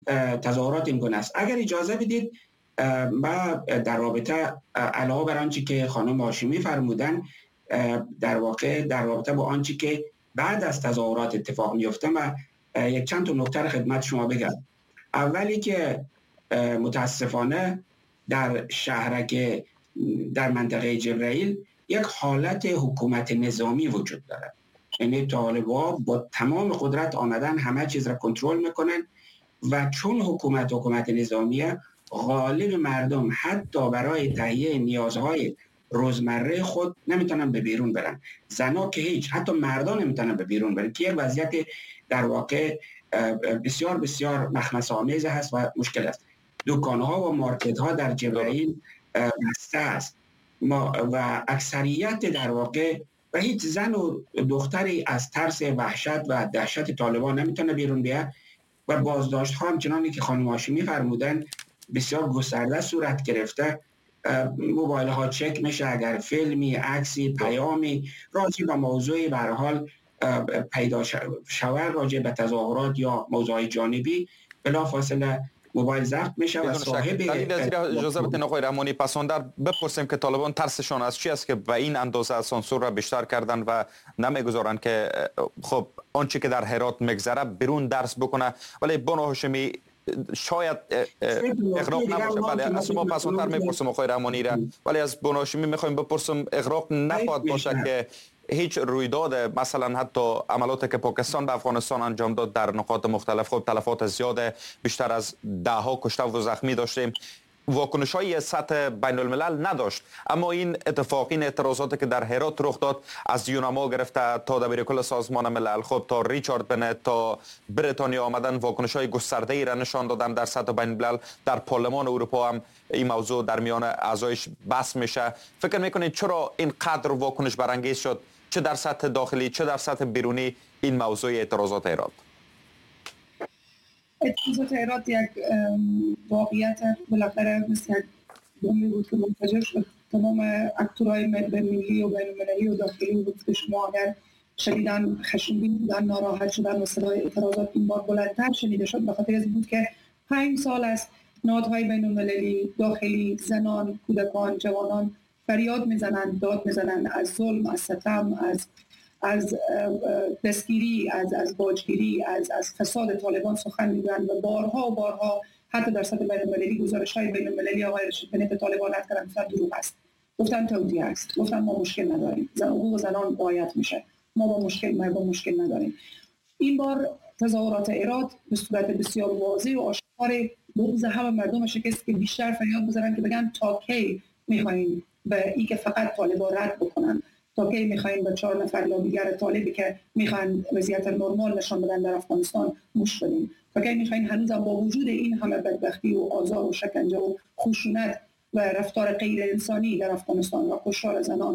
تظاهرات این گونه است. اگر اجازه بدید ما در رابطه علاوه بر آنچه که خانم هاشمی فرمودن، در واقع در رابطه با آنچه که بعد از تظاهرات اتفاق میفته ما یک چند تا نکته خدمت شما بگم. اولی که متاسفانه در شهرک در منطقه جبرائیل یک حالت حکومت نظامی وجود دارد. یعنی طالبان با تمام قدرت آمدن همه چیز را کنترل میکنن و چون حکومت نظامیه، غالب مردم حتی برای تهیه نیازهای روزمره خود نمیتونن به بیرون برن. زنا که هیچ، حتی مردان نمیتونن به بیرون برن که یک وضعیت در واقع بسیار بسیار مخمصه آمیز هست و مشکل است. دکانها و مارکتها در جبرائیل بسته است و اکثریت در واقع و هیچ زن و دختری از ترس وحشت و دهشت طالبان نمیتونه بیرون بیاد و بازداشت ها همچنانی که خانم هاشمی فرمودن بسیار گسترده صورت گرفته. موبایل ها چک میشه، اگر فیلمی، عکسی، پیامی راجع به موضوعی به هر حال پیدا شود راجع به تظاهرات یا موضوع جانبی، بلافاصله موبایل ضبط میشه و صاحب اجازه بدین آقای رحمانی پساندر بپرسیم که طالبان ترسشان از چی است که به این اندازه سانسور را بیشتر کردن و نمیگذارن که خب آنچه که در هرات میگذره بیرون درس بکنه. ولی بانو هاشمی شاید اغراق نباشه. بله از شما پساندر میپرسم آقای رحمانی را، ولی از بانو هاشمی میخوایم بپرسم اغراق نباید باشه که هیچ رویداد مثلا حتی عملاتی که پاکستان به افغانستان انجام داد در نقاط مختلف خود تلفات زیاده، بیشتر از 10 کشته و زخمی داشتیم، واکنش های سطح بین الملل نداشت. اما این اتفاق، این اعتراضاتی که در هرات رخ داد، از یونما گرفته تا دبیر کل سازمان ملل خب تا ریچارد بنت تا بریتانیا آمدن، واکنش های گسترده ای را نشان دادن در سطح بین الملل. در پارلمان اروپا هم این موضوع در میان اعضایش بحث میشه. فکر میکنید چرا اینقدر واکنش برانگیز شد، چه در سطح داخلی چه در سطح بیرونی، این موضوع اعتراضات هرات؟ اعتراضات هرات یک واقعیت بالاخره مثل بومی بود که منفجر شد. تمام اکتورهای ملی و بین‌المللی و داخلی بود که شما اگر شدیداً خشمگین بودن، ناراحت شدن و صدای اعتراضات این بار بلندتر شنیده شد، به خاطر این بود که 5 سال است نهادهای بین‌المللی، داخلی، زنان، کودکان، جوانان فریاد میزنند، داد میزنند از ظلم، از ستم، از دستگیری، از باجگیری، از فساد طالبان سخن میگویند و بارها حتی در سطح بین‌المللی گزارش‌های بین‌المللی آقای رشید بنت طالبان رد کردن گفتن دروغ است، گفتن توطئه است، گفتن ما مشکل نداریم، حقوق زنان رعایت میشه، ما با مشکل نداریم. این بار تظاهرات هرات به صورت بسیار واضح و آشکار بغض همه مردم شکست که بیشتر فریاد بزنن که بگن تا کی میخواین به این که فقط طالبان رد بکنن، تا کی میخواین به 4 نفر لابیگر طالبی که میخوان وضعیت نرمال نشان بدن در افغانستان گوش بدین، تا کی میخواین هنوز با وجود این همه بدبختی و آزار و شکنجه و خشونت و رفتار غیر انسانی در افغانستان و کشتار زنان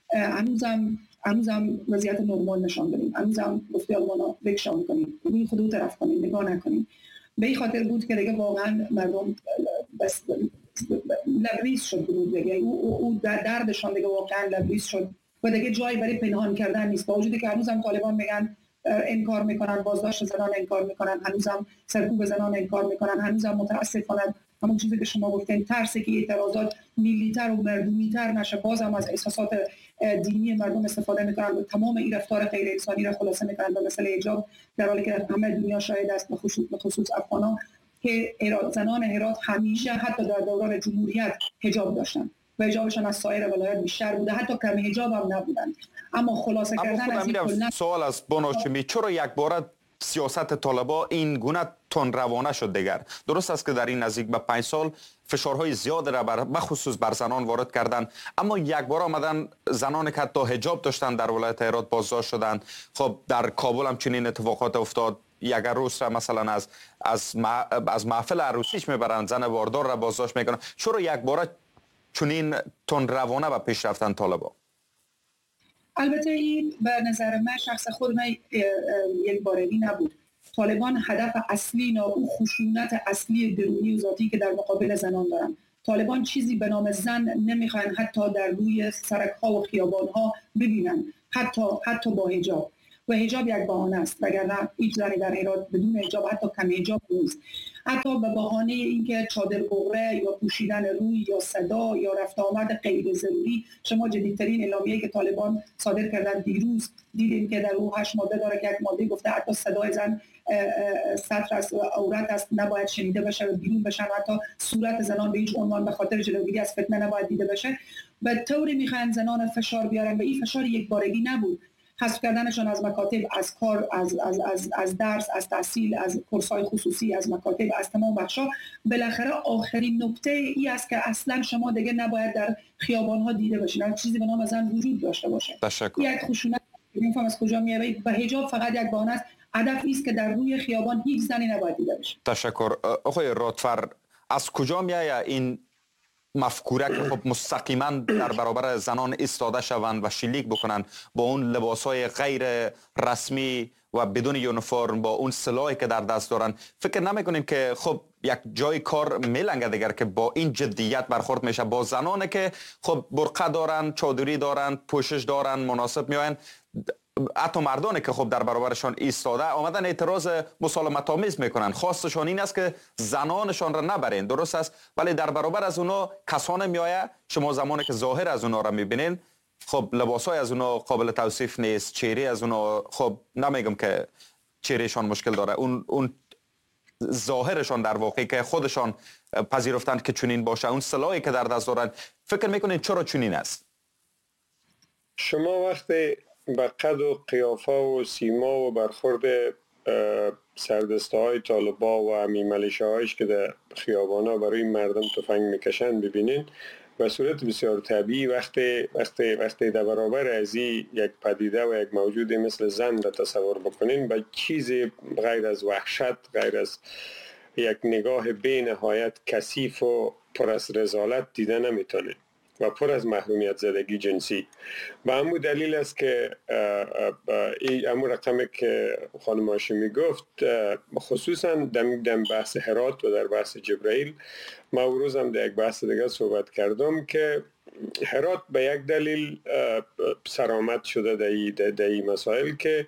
هنوزم وضعیت نرمال نشان بدیم، هنوزم گفته آلمانا بکشان کنیم، این خودو طرف کنیم، نگاه نکنیم. به این خاطر بود که دیگه واقعا مردم بس لبریز شد بود دیگه، او در دردشان دیگه واقعا لبریز شد و دیگه جایی برای پنهان کردن نیست. با وجودی که هنوزم طالبان میگن انکار میکنن، بازداشت زنان انکار میکنن، هنوزم سرکوب زنان انکار میکنن، هنوزم متاسفانه همون چیزی که شما گفتین ترسی که اعتراضات ملی‌تر و مردمی‌تر نشه، بازم از احساسات دینی مردم استفاده میکنن و تمام این رفتار غیر انسانی را خلاصه میکنن به مسئله حجاب، در حالی که همه دنیا شاهد است به خصوص افغانان که زنان هرات همیشه حتی در دوران جمهوریت حجاب داشتن و حجابشان از سایر ولایات بیشتر بوده، حتی کم حجاب هم نبودن. اما خلاصه کردن از این سوال از بانو هاشمی، چرا یک بار سیاست طالبان این گونه تندروانه شد دیگر؟ درست است که در این نزدیک به 5 سال فشارهای زیاد را بخصوص بر زنان وارد کردند، اما یک بار آمدن زنانی که حتی حجاب داشتن در ولایت هرات بازداشت شدند. خب در کابل هم چنین اتفاقات افتاد، یک روز را مثلا از محفل عروسیش میبرند، زن باردار را بازداشت میکنند. چرا یک بار چنین تندروانه به پیش رفتن طالبان؟ البته این به نظر من شخص خود من یک بارگی نبود. طالبان هدف اصلی او خشونت اصلی درونی و ذاتی که در مقابل زنان دارن. طالبان چیزی به نام زن نمیخوان حتی در روی سرک‌ها و خیابان‌ها ببینن، حتی با حجاب. و حجاب یک بهانه است، وگرنه هیچ زنی در ایران بدون حجاب حتی کم حجاب نیست. حتی به بهانه اینکه چادر بغره یا پوشیدن روی یا صدا یا رفت آمد غیر ضروری، شما جدیدترین اعلامیه‌ای که طالبان صادر کردن دیروز دیدیم که در او 8 ماده داره که یک ماده گفته حتی صدای زن سطر است و عورت است، نباید شنیده بشه و بیرون بشن، حتی صورت زنان به هیچ عنوان به خاطر جلوگیری از فتنه نباید دیده بشه. به طوری میخوان زنان فشار بیارن و این فشار یک بارگی نبود. حذف کردنشان از مکاتب، از کار، از درس، از تحصیل، از کورس‌های خصوصی، از مکاتب، از تمام بخشا، بالاخره آخرین نکته ای است که اصلا شما دیگه نباید در خیابان‌ها دیده باشین. هر چیزی به نام زن وجود داشته باشه. تشکر. یک خشونت نمی‌فهم از کجا میاد. به حجاب فقط یک بهانه است. هدف است که در روی خیابان هیچ زنی نباید دیده بشه. تشکر. آقای رادفر، از کجا میاد این مفکوره که خب مستقیما در برابر زنان ایستاده شوند و شلیک بکنن با اون لباسهای غیر رسمی و بدون یونیفرم، با اون سلاحی که در دست دارن؟ فکر نمیکنین که خب یک جای کار میلنگه دیگر که با این جدیت برخورد میشه با زنانی که خب برقه دارن، چادری دارن، پوشش دارن، مناسب میاین، حتی مردانی که خب در برابرشان ایستاده آمدن اعتراض مسالمت آمیز میکنن، خواستشان این است که زنانشان را نبرین، درست است، ولی در برابر از اونا کسانی میآیه، شما زمانی که ظاهر از اونا را میبینین خب لباسای از اونا قابل توصیف نیست، چهره از اونا خب نمیگم که چهرهشان مشکل داره، اون ظاهرشان در واقع که خودشان پذیرفتند که چنین باشه، اون سلاحی که در دست دارند، فکر میکنین چرا چنین است؟ شما وقتی به قد و قیافه و سیما و برخورد سردسته های طالبا و همی ملیشه هایش که در خیابانا برای مردم تفنگ میکشن ببینین، به صورت بسیار طبیعی وقتی در برابر از یک پدیده و یک موجود مثل زن را تصور بکنین، به چیزی غیر از وحشت، غیر از یک نگاه بی نهایت کثیف و پر از رذالت دیده نمیتونین و پر از محرومیت زدگی جنسی. به همون دلیل است که همون رقمی که خانم هاشمی گفت، خصوصا در بحث هرات و در بحث جبرائیل، ما روز هم در یک بحث دیگه صحبت کردم که هرات به یک دلیل سرآمد شده در این مسائل که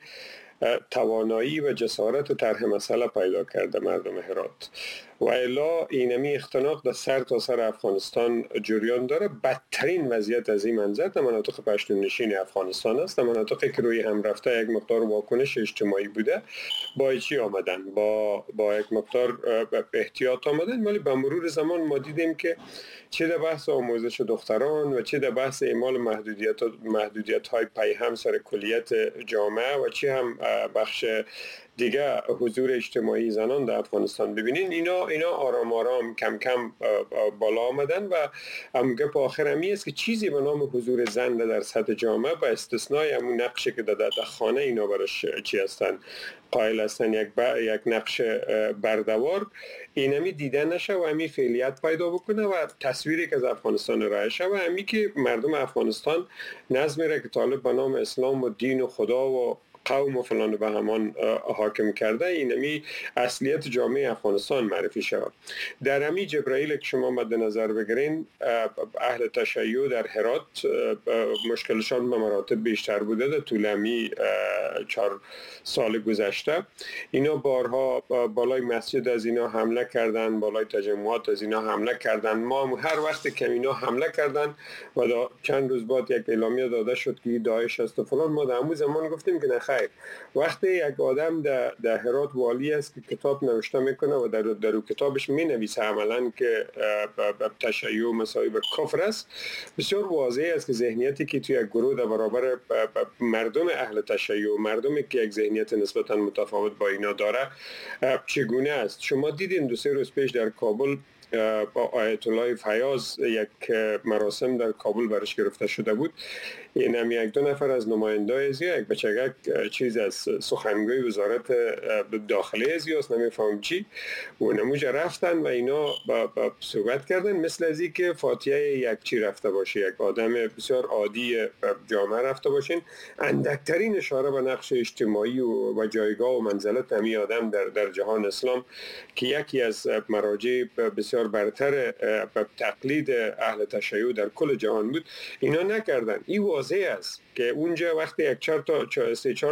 توانایی و جسارت طرح مسئله پیدا کرده مردم هرات، و الا اینمی اختناق در سر تا سر افغانستان جریان داره. بدترین وضعیت از این منظر در مناطق پشتون نشین افغانستان است، در مناطقی که روی هم رفته یک مقدار واکنش اجتماعی بوده، با چی آمدن، با یک مقدار احتیاط آمدن، ولی به مرور زمان ما دیدیم که چه در بحث آموزش دختران و چه در بحث اعمال محدودیت های پیهم سر کلیت جامعه و چه هم بخش دیگه حضور اجتماعی زنان در افغانستان ببینین، اینا آرام آرام کم کم بالا آمدن و گپ آخر همی است که چیزی به نام حضور زن در سطح جامعه با استثنای همون نقشی که در خانه اینا براش چی هستن قائل هستن، یک نقش بردوار، اینمی دیده نشه و همی فعالیت پیدا بکنه و تصویری که از افغانستان ارائه شه و همی که مردم افغانستان نظمی را که طالب به نام اسلام و دین و خدا و قوم و فلان به همان حاکم کرده، اینمی اصلیت جامعه افغانستان معرفی شود. در همی جبرائیل که شما مد نظر بگیرین، اهل تشیع در هرات مشکلشان به مراتب بیشتر بوده در طول همی 4 سال گذشته. اینا بارها بالای مسجد از اینا حمله کردن، بالای تجمعات از اینا حمله کردن. ما هر وقت که اینا حمله کردن و چند روز بعد یک اعلامیه داده شد که داعش است و فلان، ما در همون زمان گفتیم که نخیر، وقتی یک آدم در هرات والی است که کتاب نوشته میکنه و در کتابش می نویسه عملا که تشیع مصائب کفر است، بسیار واضح است که ذهنیتی که توی یک گروه در برابر مردم اهل تشیع، مردمی که یک ذهنیت نسبتا متفاوت با اینا داره، چگونه است. شما دیدین 2-3 روز پیش در کابل با آیت الله فیاض یک مراسم در کابل برش گرفته شده بود. این هم 1-2 نفر از نمایندای ازیا، یک بچگک چیز از سخنگوی وزارت داخلی ازیاست، نمیفهم چی، و نموجه رفتن و اینا با صحبت کردن مثل از این که فاتحه یک چی رفته باشه، یک آدم بسیار عادی جامعه رفته باشین. اندکترین اشاره به نقش اجتماعی و جایگاه و منزلت همی آدم در جهان اسلام که یکی از مراجع بسیار برتر تقلید اهل تشیع در کل جهان بود، اینا نکردن. این واضح است که اونجا وقتی 3-4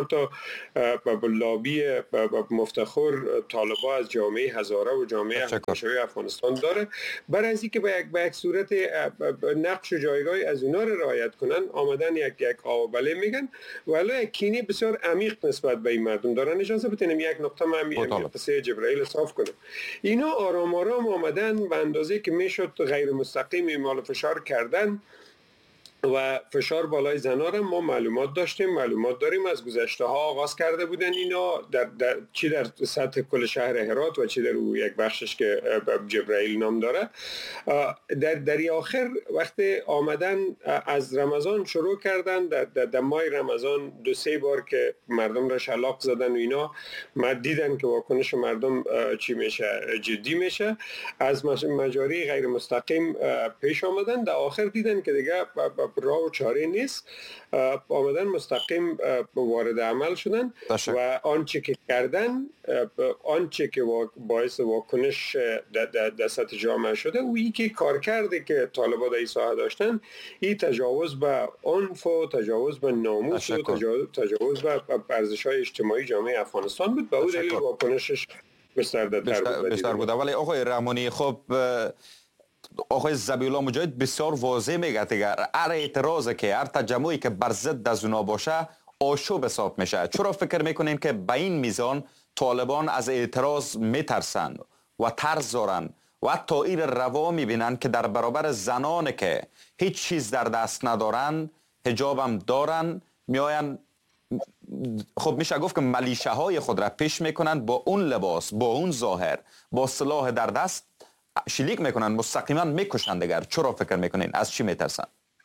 تا لابی مفتخر طالبا از جامعه هزاره و جامعه احمدشاهی افغانستان داره. برای از اینکه به یک صورت نقش و جایگاه از اونا رو رعایت کنن آمدن یک آوبله میگن، ولی یک کینه بسیار عمیق نسبت به این مردم دارن. اجازه بدین یک نقطه من قصه جبرائیل صاف کنم. اینا آرام آرام آمدن به اندازه که میشد غیر مستقیم اعمال فشار کردن و فشار بالای زنا را ما معلومات داریم از گذشته ها آغاز کرده بودن اینا چی در سطح کل شهر هرات و چی در یک بخشش که جبرائیل نام داره. در آخر وقت آمدن از رمضان شروع کردن، در ماه رمضان 2-3 بار که مردم را شلاق زدن و اینا دیدن که واکنش مردم چی میشه، جدی میشه، از مجاری غیر مستقیم پیش آمدن. در آخر دیدن که دیگه راه و چاره نیست، آمدن مستقیم وارد عمل شدن و آنچه که کردن، آنچه که باعث واکنش در سطح جامعه شده و این که کار کرده که طالبان در این ساحه داشتن، این تجاوز به عنف و تجاوز به ناموس و تجاوز به ارزش‌های اجتماعی جامعه افغانستان بود. به اون دلیل واکنشش بیشتر بود. ولی آقای رحمانی، خب آقای ذبیح الله مجاهد بسیار واضح میگه دیگر هر اعتراضی که هر تجمعی که بر ضد از اونا باشه آشوب حساب میشه. چرا فکر میکنین که به این میزان طالبان از اعتراض میترسن و ترس دارن و حتی این روا میبینن که در برابر زنان که هیچ چیز در دست ندارن، حجاب هم دارن، میاین خب میشه گفت که ملیشه های خود را پیش میکنن با اون لباس، با اون ظاهر، با سلاح در دست شلیک میکنن، مستقیما میکشن دیگر. چرا فکر میکنین؟ از چی میترسن؟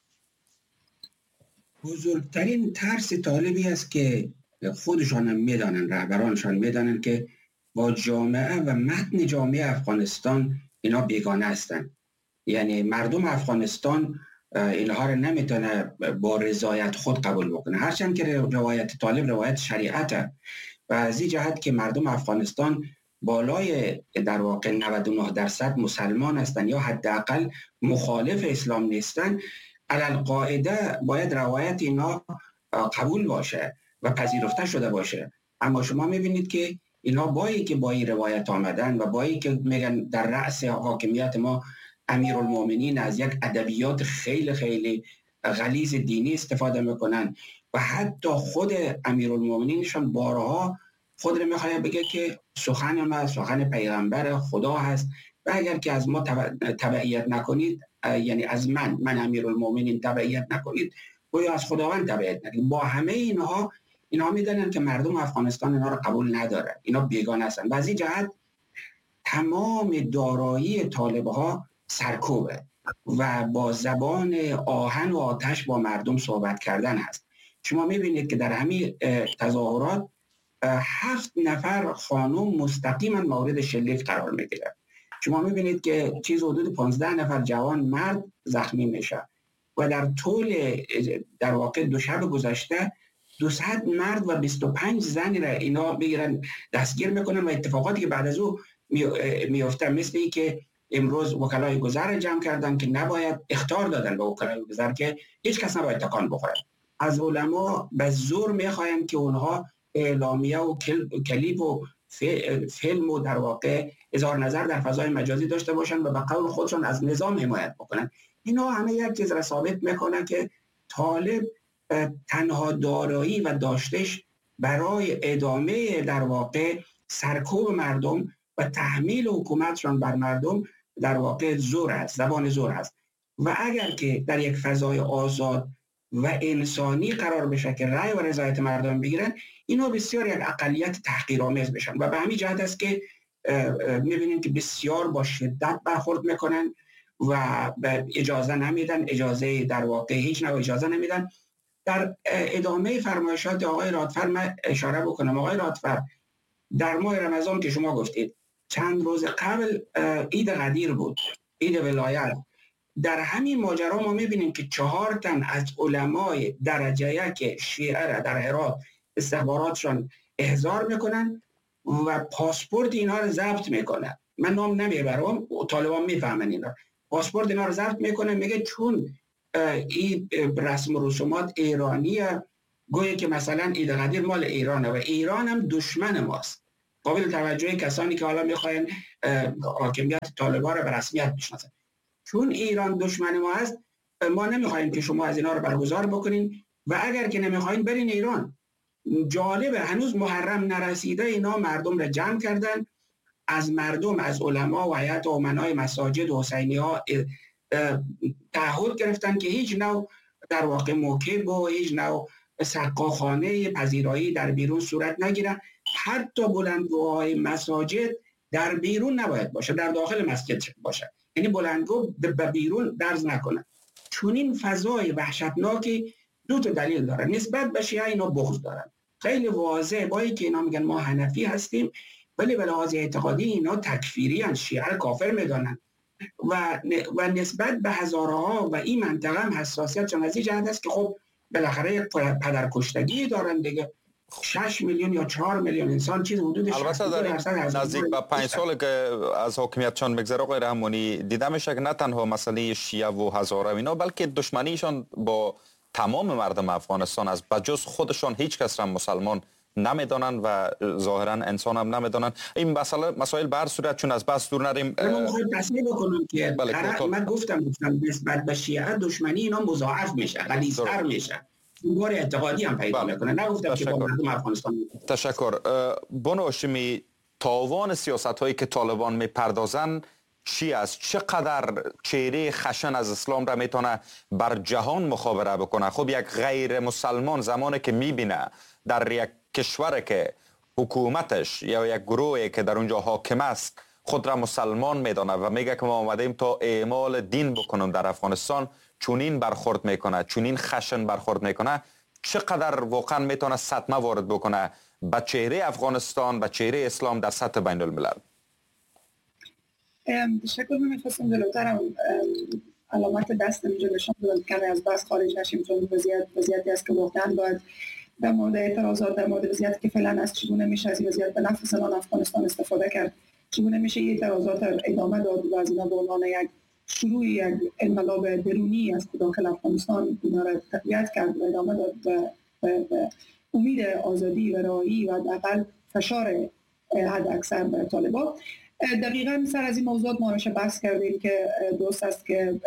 بزرگترین ترس طالبی است که خودشان هم میدانن، رهبرانشان میدانن که با جامعه و متن جامعه افغانستان اینا بیگانه هستن. یعنی مردم افغانستان اینها رو نمیتونه با رضایت خود قبول بکنه، هرچند که روایت طالب روایت شریعته و از این جهت که مردم افغانستان بالای در واقع 99% مسلمان هستند یا حداقل مخالف اسلام نیستن، علالقاعده باید روایت اینا قبول باشه و پذیرفته شده باشه. اما شما میبینید که اینا بایی که با این روایت آمدن و بایی که میگن در رأس حاکمیت ما امیرالمومنین از یک ادبیات خیلی خیلی غلیظ دینی استفاده میکنن و حتی خود امیرالمومنینشان بارها خود رو میخواد بگه که سخن ما سخن پیغمبر خدا هست و اگر که از ما تبعیت نکنید، یعنی از من امیرالمومنین تبعیت نکنید، گویا از خداوند تبعیت نکنید. با همه اینها میدونن که مردم افغانستان اینا رو قبول ندارن، اینا بیگانه هستن. و از این جهت تمام دارایی طالبها سرکوبه و با زبان آهن و آتش با مردم صحبت کردن هست. شما میبینید که در همین تظاهرات 7 نفر خانم مستقیما مورد شلیک قرار میگیرن. شما میبینید که حدود 15 نفر جوان مرد زخمی میشه و در طول در واقع 2 شب گذشته 200 مرد و 25 زن را اینا بگیرن دستگیر میکنن و اتفاقاتی که بعد از او میفته مثل ای که امروز وکلای گذر جمع کردن که نباید اخطار دادن به وکلای گذر که هیچ کس نباید تکان بخوره. از علما به زور میخواین که اونها اعلامیه و کلیپ و فیلم و در واقع اظهار نظر در فضای مجازی داشته باشن و به قول خودشون از نظام حمایت بکنن. اینا همه یک چیز را ثابت میکنن که طالب تنها دارایی و داشتش برای ادامه در واقع سرکوب مردم و تحمیل حکومتشان بر مردم در واقع زور است، زبان زور است. و اگر که در یک فضای آزاد و انسانی قرار بشه که رأی و رضایت مردم بگیرن، اینا بسیار یک اقلیت تحقیرآمیز بشن و به همین جهت است که میبینید که بسیار با شدت برخورد میکنن و اجازه نمیدن، اجازه در واقع هیچ نوع اجازه نمیدن. در ادامه فرمایشات آقای رادفر من اشاره بکنم. آقای رادفر، در ماه رمضان که شما گفتید چند روز قبل عید قدیر بود، عید ولایت، در همین ماجرا ما میبینیم که 4 تن از علمای درجه 1 شیعه را در هرات استخباراتشان احضار میکنن و پاسپورت اینا رو ضبط میکنن. من نام نمیبرم، طالبان میفهمن اینا. پاسپورت اینا رو ضبط میکنن، میگه چون این رسم و رسومات ایرانیه گویا که مثلا ایده‌قدیر مال ایرانه و ایران هم دشمن ماست. قابل توجه کسانی که حالا میخواین حاکمیت طالبان رو به رسمیت بشناسن، چون ایران دشمن ما هست ما نمیخوایم که شما از اینا رو برگزار بکنین و اگر که نمیخواین برین ایران. جالبه هنوز محرم نرسیده اینا مردم رو جمع کردن، از مردم، از علما و هیئت امنای مساجد و حسینی ها تعهد گرفتن که هیچ نوع در واقع موکب و هیچ نوع سقاخانه پذیرایی در بیرون صورت نگیره. حتی بلندگوهای مساجد در بیرون نباید باشه، در داخل مسجد باشه، یعنی بلندگو به بیرون درز نکنه. چون این فضای وحشتناکی دو تا دلیل داره. نسبت به شیعه اینا بغض دارن، خیلی واضحه، با اینکه اینا میگن ما حنفی هستیم ولی به لحاظ اعتقادی اینا تکفیری ان، شیعه کافر میدانن و نسبت به هزارها و این منطقه هم حساسیت چون از این جهت است که خب بالاخره پدرکشتگی دارن دیگه. 6 میلیون یا 4 میلیون انسان چیز حدود البته در نزدیک به 5 سال که از حاکمیتشان میگذره آقای رحمانی دیده میشه که نه تنها مسئله شیعه و هزاره اینا بلکه دشمنیشان با تمام مردم افغانستان از بجز خودشان هیچ کس را مسلمان نمیدانن و ظاهرا انسان هم نمیدانن. این مسائل به هر صورت چون از بس دور نریم من میخوام تصحیح بکنم که من گفتم نسبت به شیعه دشمنی اینا مضاعف میشه، غلیظتر میشه، بار اعتقادی هم پیدا میکنه. نگفتم که با مردم افغانستان. تشکر. بانو هاشمی، تاوان سیاست هایی که طالبان میپردازن چی است؟ چقدر چهره خشن از اسلام را میتونه بر جهان مخابره بکنه؟ خب یک غیر مسلمان زمانی که میبینه در یک کشوری که حکومتش یا یک گروهی که در اونجا حاکم است خود را مسلمان میدانه و میگه که ما آمدیم تا اعمال دین بکنیم در افغانستان، چونین برخورد میکنه، چونین خشن برخورد میکنه، چقدر واقعا میتونه صدمه وارد بکنه به چهره افغانستان، به چهره اسلام در سطح بین الملل؟ تشکر. من میخواستم جلوترم علامت دست اینجا نشان بدم کمی از بحث خارج نشیم، چون وضعیتی است که واقعا باید در مورد اعتراضات، در مورد وضعیتی که فعلا از چگونه میشه از این وضعیت به نفع زنان افغانستان استفاده کرد، چگونه میشه این اعتراضات ادامه داد و از اینا به عنوان یک شروع یک انقلاب درونی از داخل افغانستان اینا را تقویت کرد و ادامه داد و امید آزادی و رهایی و حداقل فشار حد اکثر بر طالبان. دقیقاً سر از این موضوعات ما همیشه بحث کردیم که درست است که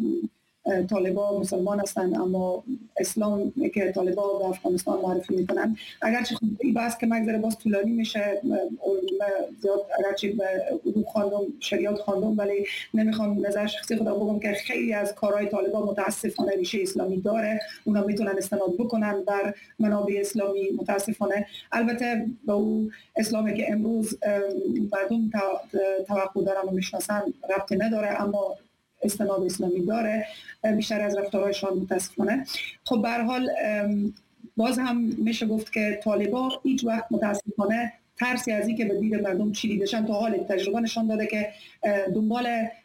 طالبان مسلمان هستند، اما اسلام که طالبان به افغانستان معرفی میکنن اگرچه این بحث که مگذره باز طولانی میشه، زیاد اگرچه به حقوق خواندم، شریعت خواندم، ولی نمیخوام نظر شخصی خودم بگم که خیلی از کارهای طالبان متاسفانه ریشه اسلامی داره، اونا میتونن استناد بکنن بر منابع اسلامی متاسفانه. البته به اون اسلامی که امروز مردم توقع دارن و میشناسن ربطی نداره، اما استناد اسلامی داره بیشتر از رفتارهایشان متاسفانه. خب به هر حال باز هم میشه گفت که طالبان هیچ وقت متاسفانه ترسی از این که به دید مردم چیریدشن تا حال تجربه نشان داده که دنبال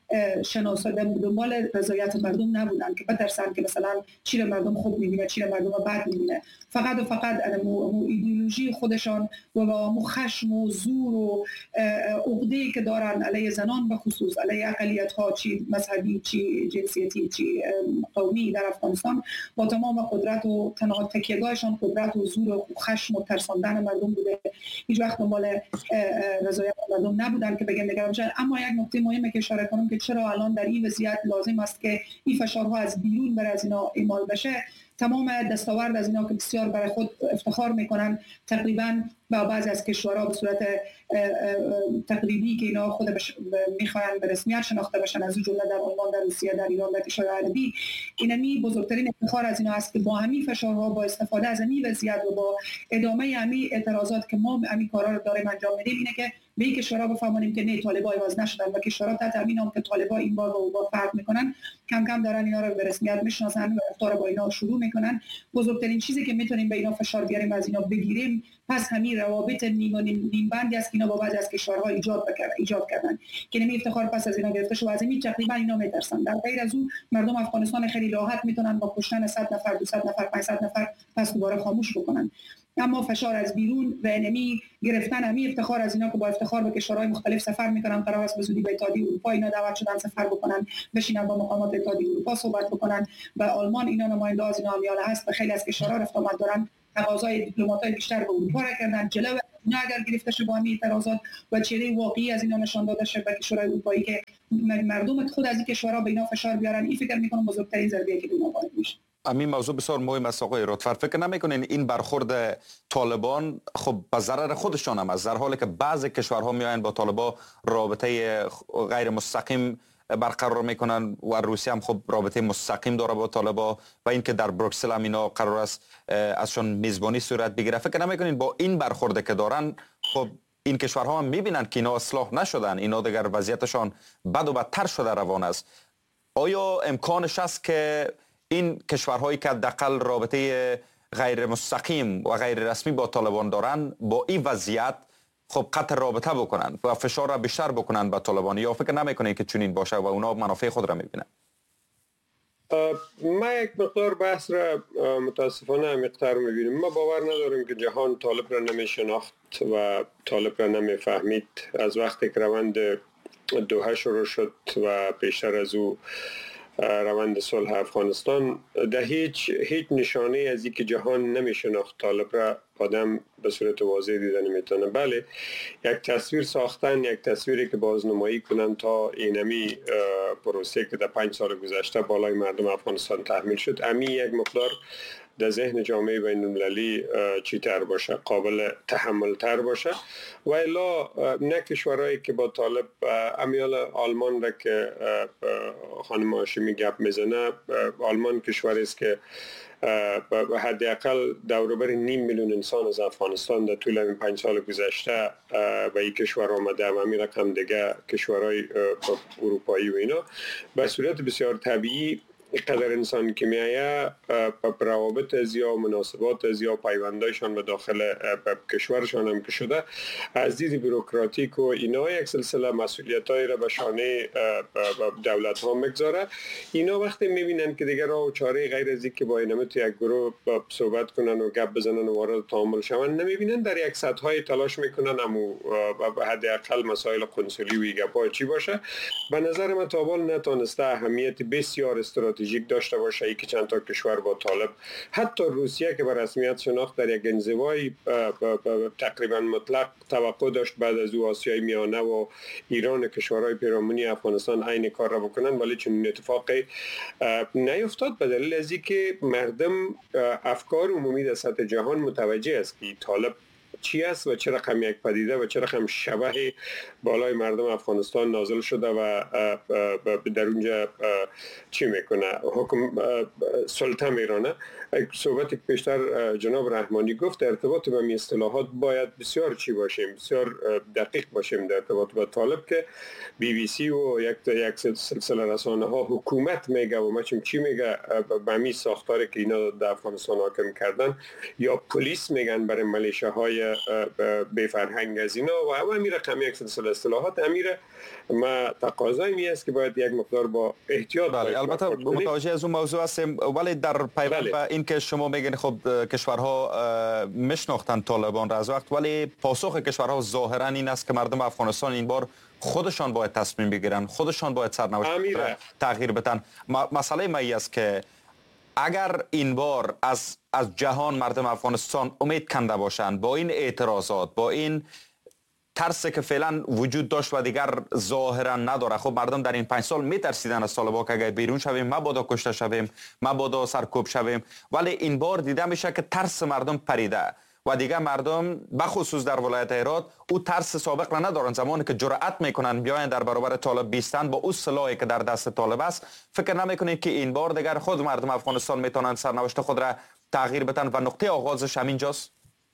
دنبال رضایت مردم نبودن که بترسن که مثلا چی مردم خوب میبینه چی مردم بد میبینه، فقط و فقط ایدئولوژی خودشان و با خشم و زور و عقده‌ای که دارن علیه زنان به خصوص، علیه اقلیت ها چی مذهبی چی جنسیتی چی قومی در افغانستان با تمام قدرت و تنها تکیه‌گاهشان قدرت و زور و خشم و ترساندن مردم بوده. هیچ وقت دنبال رضایت مردم نبودن که بگم نگران شدن. اما یک نکته مهمه که اشاره کنم که چرا الان در این وضعیت لازم است که این فشارها از بیرون بر از اینا اعمال بشه. تمام دستاورد از اینا که بسیار برای خود افتخار میکنن تقریبا با بعضی از کشورها به صورت تقریبی که اینا خود میخواین به رسمیت شناخته بشن، از جمله در آلمان، در روسیه، در ایران، در کشورهای عربی، اینمی بزرگترین افتخار از اینا است که با همین فشارها، با استفاده از همین وضعیت و با ادامه همین اعتراضات که ما همین کارا رو داریم انجام میدیم، اینه که به این کشورها بفهمونیم که نه، طالبان عوض نشدن و کشورها تحت همین نام که طالبان این بار و با فرق میکنن کم کم دارن اینا رو به رسمیت میشناسن و رفتار با اینا شروع میکنن. بزرگترین چیزی که میتونیم به اینا فشار بیاریم از اینا بگیریم پس همین روابط نیم بندی است که اینا با بعضی از کشورها ایجاد کردن که نمی افتخار پس از اینا گرفته شو، از این تقریبا اینا میترسن. در غیر از اون مردم افغانستان خیلی راحت میتونن با کشتن 100 نفر 200 نفر 500 نفر پس دوباره خاموش بکنن. اما فشار از بیرون و انمی گرفتن همین افتخار از اینا که با افتخار به کشورهای مختلف سفر میکنن، قرار است به زودی به اتحادیه اروپا اینا دعوت شدن سفر بکنن، بشینن با مقامات اتحادیه اروپا صحبت بکنن. و آلمان اینا نماینده از اینا میاله هست، به خیلی از کشورها رفت آمد دارن. تقاضای دیپلمات‌های بیشتر به اروپا را کردن. جلو اینا اگر گرفته شه با همین اعتراضات و چهره واقعی از اینا نشان داده شه به کشورهای اروپایی که مردم خود از این کشورها به اینا فشار بیارن، این فکر میکنم بزرگترین ضربه‌ای که به ما وارد میشه. همین موضوع بسیار مهم است آقای رادفر. فکر نمیکنین این برخورد طالبان خب به ضرر خودشان هم است، در حالی که بعضی کشورها میآیند با طالبان رابطه غیر مستقیم برقرار میکنن و روسیه هم خب رابطه مستقیم داره با طالبان و اینکه در بروکسل هم اینا قرار است ازشون میزبانی صورت بگیره. فکر نمیکنین با این برخورد که دارن خب این کشورها هم میبینن که اینا اصلاح نشدن، اینا دیگر وضعیتشان بد و بدتر شده روان است؟ آیا امکانش است که این کشورهایی که حداقل رابطه غیر مستقیم و غیر رسمی با طالبان دارن با این وضعیت خب قطع رابطه بکنن و فشار را بیشتر بکنن به طالبان، یا فکر نمیکنه که چنین باشه و اونا منافع خود را میبینن؟ ما یک مقدار بحث را متاسفانه عمیق‌تر می‌بینیم. ما باور نداریم که جهان طالب را نمی‌شناخت و طالب را نمی‌فهمید. از وقتی که روند دوحه شروع شد و بیشتر از او روند صلح افغانستان، در هیچ نشانه از اینکه جهان نمی‌شناخت طالب را آدم به صورت واضح دیدن نمیتونه. بله، یک تصویر ساختن، یک تصویری که بازنمایی کنن تا اینمی پروسه که در 5 سال گذشته بالای مردم افغانستان تحمیل شد، امی یک مقدار در ذهن جامعه بین المللی چیتر باشه، قابل تحمل تر باشه. و الا نه کشورهایی که با طالب، امیال آلمان را که خانم هاشمی گپ میزنه، آلمان کشوری است که حداقل دوروبر 500,000 انسان از افغانستان در طول این 5 سال گذشته به این کشور آمده و همین رقم دیگه کشورهای اروپایی و اینا به صورت بسیار طبیعی قدر انسان که میایه روابط از یا مناسبات از یا پیوندایشان به داخل کشورشان هم که شده از دید بروکراتیک و اینا یک سلسله مسئولیت‌های را به شانه دولت ها میگذاره. اینا وقتی میبینن که دیگر راه و چاره غیر از اینکه با اینم تو یک گروه صحبت کنن و گپ بزنن و وارد تعامل شون نمیبینن، در یک سطح‌های تلاش میکنن امو حداقل مسائل قنسولی و گپا چی باشه. به نظر من تا حال نتونسته اهمیت بسیار استراتژیک داشته باشه که چند تا کشور با طالب، حتی روسیه که به رسمیت شناخت در یک انزوای تقریبا مطلق توقع داشت بعد از او آسیای میانه و ایران و کشورهای پیرامونی افغانستان عین کار را بکنن، ولی چون اتفاقی نیفتاد به دلیل از اینکه مردم افکار عمومی در سطح جهان متوجه است که طالب چی است و چه رقم یک پدیده و چه رقم شبح بالای مردم افغانستان نازل شده و در اونجا چی میکنه، حکم سلطه میرانه. صحبت که پیشتر جناب رحمانی گفت در ارتباط به اصطلاحات باید بسیار چی باشیم، بسیار دقیق باشیم در ارتباط با طالب که BBC و یک سلسله رسانه ها حکومت میگه و مچم چی میگه به همین ساختاری که اینا در افغانستان حاکم کردن، یا پلیس میگن برای ملیشه بے فرهنگ از اینا و همین رقم یک سلسله اصطلاحات. امیره ما تقاضای می است که باید یک مقدار با احتیاط بله، البته متوجه از اون موضوع هستیم، ولی در پیوند به این که شما میگین خب کشورها میشناختن طالبان را از وقت، ولی پاسخ کشورها ظاهرا این است که مردم افغانستان این بار خودشان باید تصمیم بگیرن، خودشان باید سرنوشت تغییر بدن. مسئله ما است که اگر این بار از جهان مردم افغانستان امید کنده باشند با این اعتراضات، با این ترسی که فعلا وجود داشت و دیگر ظاهرا نداره، خب مردم در این 5 سال میترسیدن از طالبان که اگر بیرون شویم مبادا کشته شویم، مبادا سرکوب شویم، ولی این بار دیده میشه که ترس مردم پریده و دیگه مردم بخصوص در ولایت هرات او ترس سابق را ندارن. زمانی که جرأت میکنن بیاین در برابر طالب بیستن با او سلاحی که در دست طالب است، فکر نمیکنید که این بار دیگر خود مردم افغانستان میتونن سرنوشت خود را تغییر بدن و نقطه آغازش همینجاست؟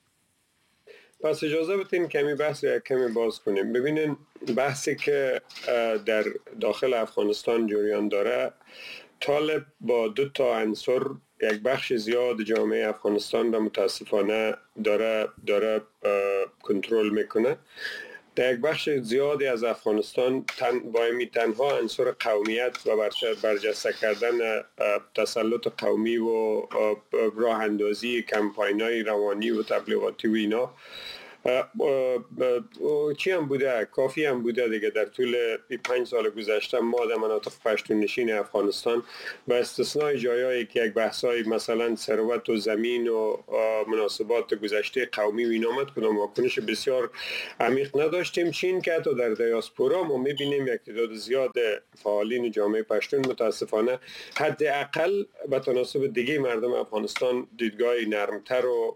پس اجازه بدین کمی بحث یک کمی باز کنیم. ببینین بحثی که در داخل افغانستان جریان داره، طالب با 2 تا عنصر یک بخش زیاد جامعه افغانستان را متاسفانه داره کنترل میکنه. در یک بخش زیادی از افغانستان با تنها عنصر قومیت و برجسته کردن تسلط قومی و راه اندازی کمپاین‌های روانی و تبلیغاتی و اینا چی هم بوده، کافی هم بوده دیگه. در طول 5 سال گذشته ما در مناطق پشتون نشین افغانستان با استثنای جایایی که یک بحثای مثلا ثروت و زمین و مناسبات گذشته قومی و اینامد کدام واکنش بسیار عمیق نداشتیم. چین که حتی در دیاسپورا ما میبینیم یک تعداد زیاد فعالین جامعه پشتون متاسفانه حداقل به تناسب دیگه مردم افغانستان دیدگاه نرمتر و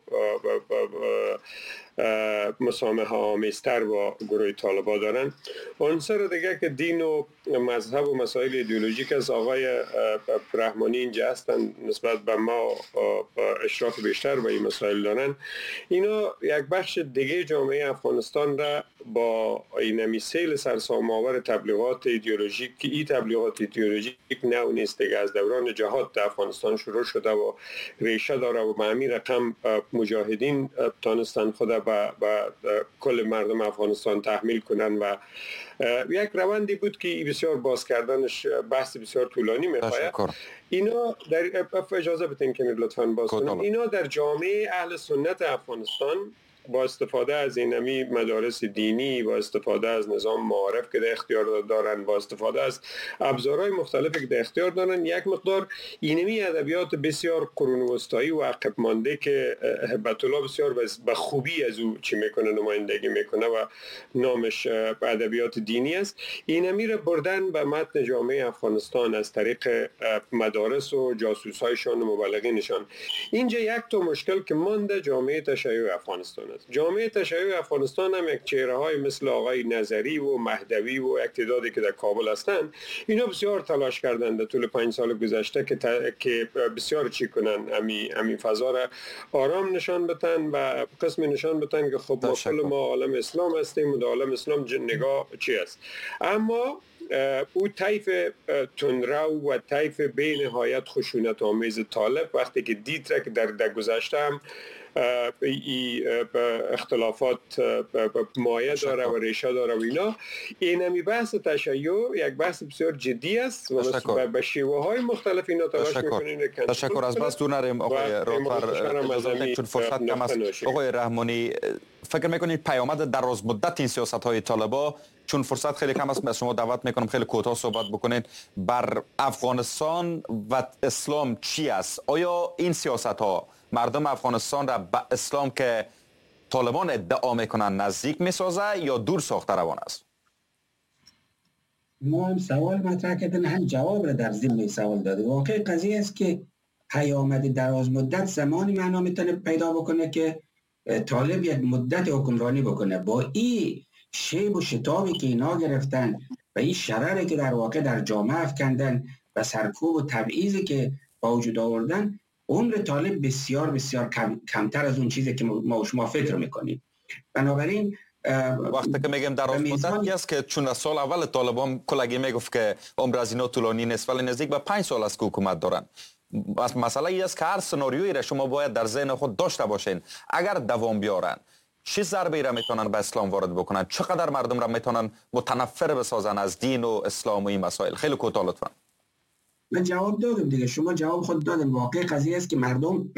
مسامحه آمیزتر با گروه طالبان دارن. عنصر دیگه که دین و مذهب و مسائل ایدئولوژیک از آقای رحمانی اینجا هستن نسبت به ما اشراف بیشتر به این مسائل دارن. اینا یک بخش دیگه جامعه افغانستان را با این سیل سرسام‌آور تبلیغات ایدئولوژیک که این تبلیغات ایدئولوژیک نو نیست دیگه، از دوران جهاد در افغانستان شروع شده و ریشه داره و به همین رقم مجاهدین تانستن خود به کل مردم افغانستان تحمیل کنن و یک روندی بود که بسیار باز کردنش بحث بسیار طولانی میخواد. اینا در اجازه بدین که لطفاً باز کنم. اینا در جامعه اهل سنت افغانستان با استفاده از اینمی مدارس دینی، با استفاده از نظام معارف که در اختیار دارن، با استفاده از ابزارهای مختلفی که در اختیار دارن، یک مقدار اینمی ادبیات بسیار قرون وسطایی و عقب مانده که هبت الله بسیار به خوبی از او چی میکنه نمایندگی میکنه و نامش ادبیات دینی است، اینمی رو بردن به متن جامعه افغانستان از طریق مدارس و جاسوسایشان و مبلغینشان. اینجا یک تا مشکل که مانده جامعه تشیع افغانستان است. جامعه تشیع افغانستان هم یک چهره‌های مثل آقای نظری و مهدوی و اقتداری که در کابل هستند، اینا بسیار تلاش کردند در طول 5 سال گذشته که بسیار چی کنن، امی فضا را آرام نشان بدن و قسمی نشان بدن که خب ما کل ما عالم اسلام هستیم و در عالم اسلام نگاه چی است. اما او طیف تندرو و طیف به نهایت خشونت آمیز طالب وقتی که دید که در گذشته هم اختلافات مایه داره و ریشه داره و اینا، اینمی بحث تشیع یک بحث بسیار جدی است و به شیوه های مختلف اینا تلاش میکنین. تشکر. از بس دور نریم آقای راهبر، چون فرصت کم است. آقای رحمانی، فکر میکنید پیامد دراز مدت این سیاست های طالبان، چون فرصت خیلی کم است، از شما دعوت میکنم خیلی کوتاه صحبت بکنید، بر افغانستان و اسلام چی است؟ آیا این سیاست ها مردم افغانستان را به اسلام که طالبان ادعا میکنن نزدیک میسازه یا دور ساخته روان است؟ ما هم سوال مطرح کردن، هم جواب را در ضمن سوال داده. واقع قضیه است که پیامد دراز مدت زمانی معنا میتونه پیدا بکنه که طالب یک مدت حکمرانی بکنه. با این شیب و شتابی که اینا گرفتن و این شرری که در واقع در جامعه افکندن و سرکوب و تبعیضی که با وجود آوردن، عمر طالب بسیار بسیار کمتر از اون چیزی که ما و شما فکر میکنیم. بنابراین وقتی که میگم دراز مدتی است که چون از سال اول طالبان کلگی میگفت که عمر از اینا طولانی نیست، ولی نزدیک به 5 سال است که حکومت دارن. مسئله ای است که هر سناریویی را شما باید در ذهن خود داشته باشین. اگر دوام بیارن چه ضربه‌ای را میتونن به اسلام وارد بکنن؟ چقدر مردم را میتونن متنفر بسازن از دین و اسلام و این مسائل؟ خیلی کوتاه لطفا. من جواب دادم دیگه، شما جواب خود دادن. واقع قضیه است که مردم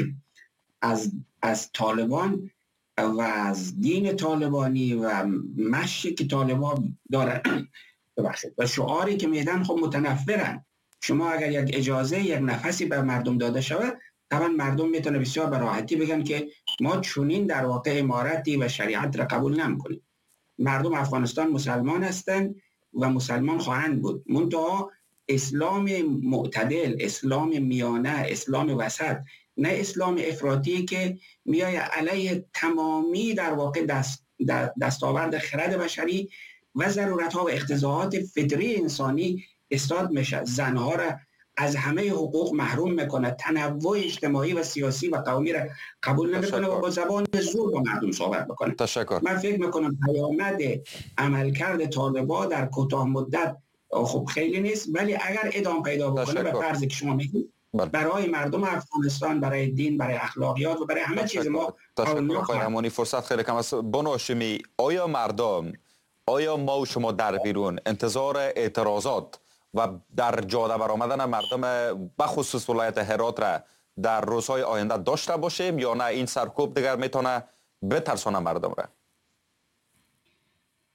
از طالبان و از دین طالبانی و مشی که طالبان دارن و شعاری که میدن خب متنفرن. شما اگر یک اجازه یک نفسی به مردم داده شود، طبعا مردم میتونه بسیار به راحتی بگن که ما چونین در واقع امارتی و شریعت را قبول نمی‌کنیم. مردم افغانستان مسلمان هستند و مسلمان خواهند بود، منتها اسلام معتدل، اسلام میانه، اسلام وسط، نه اسلام افراطی که میای علیه تمامی در واقع دستاورد خرد بشری و ضرورت‌ها و اقتضاعات فطری انسانی استاد میشه. زنها را از همه حقوق محروم میکنه، تنوع اجتماعی و سیاسی و قومی را قبول نمیکنه و با زبان زور با مردم صحبت بکنه. تشکر. من فکر میکنم پیامد عملکرد طالبان در کوتاه مدت خب خیلی نیست، ولی اگر ادامه پیدا بکنه به فرضی که شما میگید برای مردم افغانستان، برای دین، برای اخلاقیات و برای همه چیز ما رحمانی فرصت خیلی کم است. بانو هاشمی، آیا مردم، آیا ما و شما در بیرون انتظار اعتراضات و در جاده برآمدن مردم به خصوص ولایت هرات را در روزهای آینده داشته باشیم یا نه این سرکوب دیگر میتونه بترسانه مردم را؟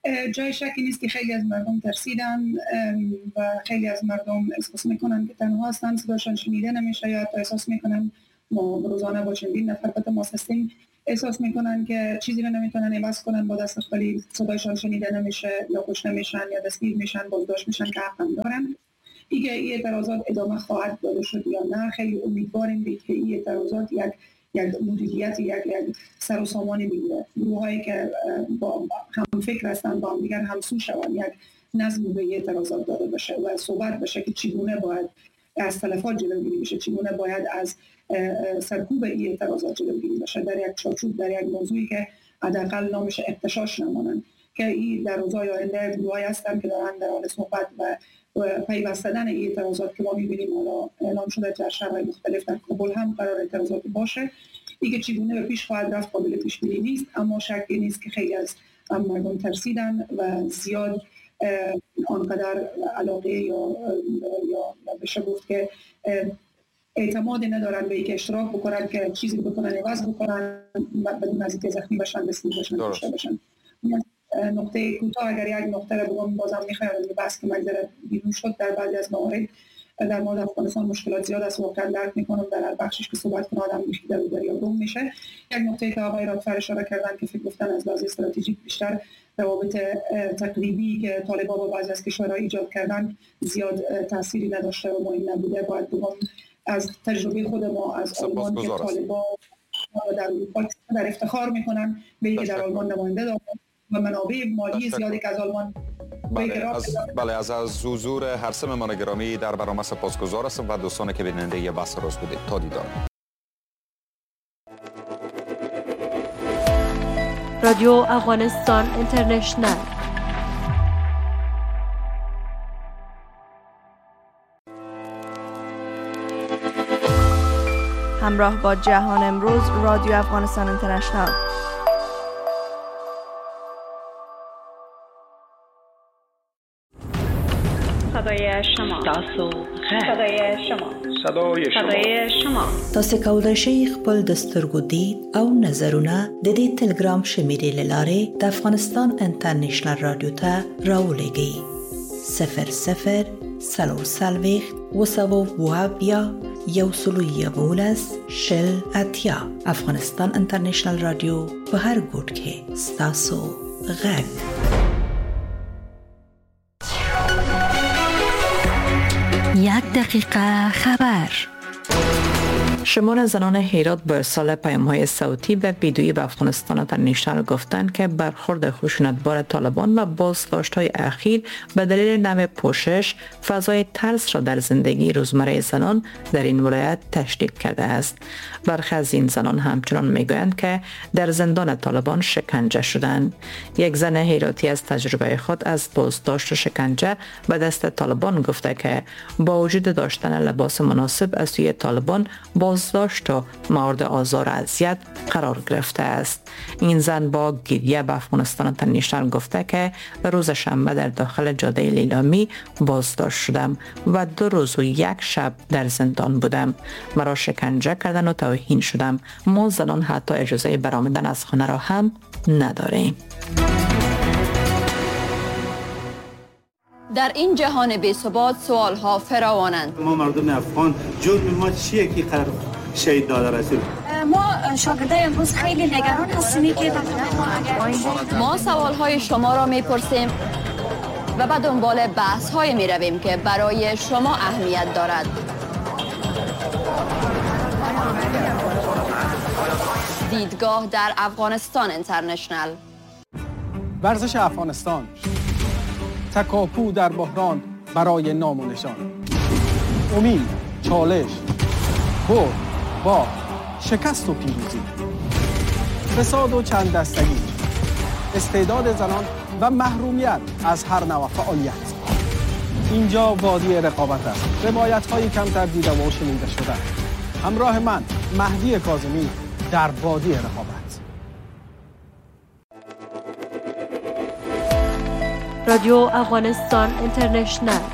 جای شکی نیست که خیلی از مردم ترسیدن و خیلی از مردم احساس میکنن که تنها هستن، صداشان شنیده نمیشه یا احساس میکنن ما روزانه با چندین نفر که تماس هستیم احساس میکنن که چیزی رو نمیتونن عوض کنن، با دست خالی صدایشان شنیده نمیشه یا کشته میشن یا دستگیر میشن، بازداشت میشن که حق هم دارن. این اعتراضات ادامه خواهد داده شد یا نه؟ خیلی امیدواریم که این اعتراضات یک مدیریت یک سر و سامانی بگیره. گروهایی که با هم فکر هستن با هم دیگر همسو شوند، یک نظم به اعتراضات داده بشه و صحبت بشه که چگونه باید از تلفات جلوگیری بشه، چگونه باید از سرکوب این اعتراضات جلوگیری بشه در یک چارچوب، در یک موضوعی که حداقل نامش اغتشاش نمانند. که این در روزهای آینده گروهایی هستن که دارن در حال صحبت و پیوستدن این اعتراضات که ما می‌بینیم حالا اعلام شده در شهرهای مختلف، در کابل هم قرار اعتراضات باشه. دیگه چگونه به پیش خواهد رفت قابل پیش بینی نیست، اما شکی نیست که خیلی از مردم ترسیدن و زیاد آنقدر علاقه یا بشه گفت که اعتمادی ندارن به اینکه اشتراک بکنن که چیزی بکنن عوض بکنن بدون از اینکه زخمی بشن، دستگیر بشن، کشته بشن. نقطه کوتاه اگر یک نقطه رو بگم، بازم میخوایم بحث که مگذره بیرون شد در بعضی از موارد در مورد افغانستان مشکلات زیاد است، واقعا درک میکنم در هر بخشش که صحبت کنه آدم میخیده رو دریا گم میشه. یک نقطه که آقای رادفر اشاره کردن که فکر گفتن از لحاظ استراتژیک بیشتر روابط تقریبی که طالبان با بعضی از کشورها ایجاد کردن زیاد تأثیری نداشته و مهم نبوده. باید بگم از تجربه خود ما از آلمان که طالبان در اروپا در افتخار میکنن به اینکه در آلمان نماینده دارن و منابع مالی زیادی که از آلمان بله از حضور هر سه مهمان گرامی در برنامه سپاسگزار هستم و دوستانی که بیننده بحث راست بودید. تا دیدار. رادیو افغانستان اینترنشنل. همراه با جهان امروز، رادیو افغانستان اینترنشنل. صدای شما. تاسو کولای شئ خپل د سترګو دید او نظرونه د دې ټلګرام شمیرې له لارې د افغانستان انټرنیشنل رادیو ته راولېږئ. 00 افغانستان انټرنیشنل رادیو په هر ګوټ کې ستاسو غږ. یک دقیقه خبر. شمار زنان هرات با ارسال پیام‌های صوتی و ویدیویی به افغانستان انترنشنال گفتند که برخورد خشونتبار طالبان و بازداشت‌های اخیر به دلیل نوع پوشش فضای ترس را در زندگی روزمره زنان در این ولایت تشدید کرده است. برخی از این زنان همچنان میگویند که در زندان طالبان شکنجه شدند. یک زن هراتی از تجربه خود از بازداشت و شکنجه به دست طالبان گفته که با وجود داشتن لباس مناسب از سوی طالبان بازداشت و مورد آزار و اذیت قرار گرفته است. این زن با گریه به افغانستان انترنشنال گفته که روز شنبه در داخل جاده لیلامی بازداشت شدم و 2 روز و 1 شب در زندان بودم. مرا شکنجه کردن و توهین شدم. ما زنان حتی اجازه برآمدن از خانه را هم نداریم. در این جهان بی‌ثبات سوال‌ها فراوانند. ما مردم افغان جرم ما چیه که قرار شهید داده رسول؟ ما شاگردای امروز خیلی نگران هستیم که ما سوال‌های شما را می‌پرسیم و به دنبال بحث‌های می‌رویم که برای شما اهمیت دارد. دیدگاه در افغانستان اینترنشنل. ورزش افغانستان، تکاپو در بحران برای نام و نشان، امید، چالش، برد، باخت، شکست و پیروزی، فساد و چند دستگی، استعداد زنان و محرومیت از هر نوع فعالیت. اینجا وادی رقابت است. روایت‌های کمتر دیده و شنیده شده. همراه من مهدی کاظمی در وادی رقابت. رادیو افغانستان اینترنشنل.